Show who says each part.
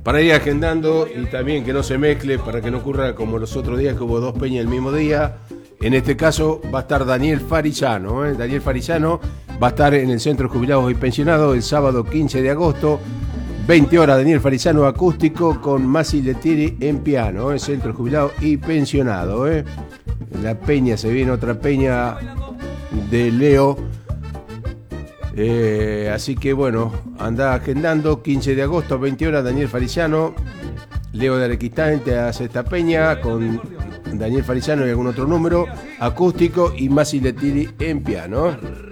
Speaker 1: Para ir agendando y también que no se mezcle, para que no ocurra como los otros días que hubo dos peñas el mismo día. En este caso va a estar Daniel Farillano. Daniel Farillano va a estar en el Centro de Jubilados y Pensionados el sábado 15 de agosto. 20 horas, Daniel Farillano acústico con Masi Letieri en piano, Centro de Jubilados y Pensionados. En la peña se viene otra peña de Leo. Así que bueno, anda agendando, 15 de agosto, 20 horas, Daniel Farillano. Leo de Arequistán te hace esta peña con Daniel Farillano y algún otro número, acústico y Masi Letieri en piano.